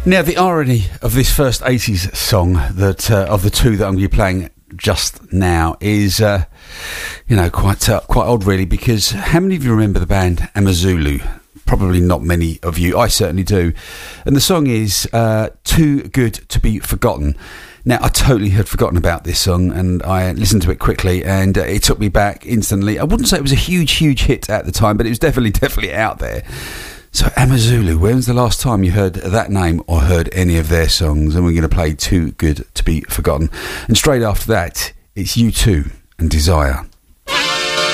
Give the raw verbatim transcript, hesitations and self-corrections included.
Now, the irony of this first eighties song, that uh, of the two that I'm going to be playing just now, is, uh, you know, quite uh, quite odd, really, because how many of you remember the band Amazulu? Probably not many of you. I certainly do. And the song is uh, Too Good to Be Forgotten. Now, I totally had forgotten about this song, and I listened to it quickly, and uh, it took me back instantly. I wouldn't say it was a huge, huge hit at the time, but it was definitely, definitely out there. So, Amazulu, when was the last time you heard that name or heard any of their songs? And we're going to play Too Good to Be Forgotten. And straight after that, it's U two and Desire.